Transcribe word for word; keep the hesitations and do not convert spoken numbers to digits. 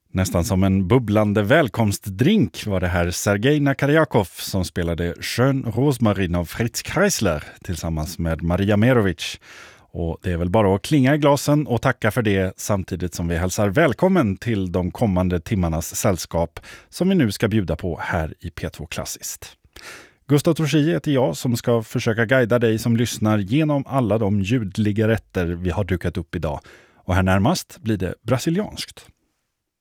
Nästan som en bubblande välkomstdrink var det här Sergej Nakarjakov som spelade Schön Rosmarin av Fritz Kreisler tillsammans med Maria Merovic. Och det är väl bara att klinga i glasen och tacka för det samtidigt som vi hälsar välkommen till de kommande timmarnas sällskap som vi nu ska bjuda på här i P två Klassiskt. Gustav Torsi heter jag som ska försöka guida dig som lyssnar genom alla de ljudliga rätter vi har dukat upp idag. Och här närmast blir det brasilianskt.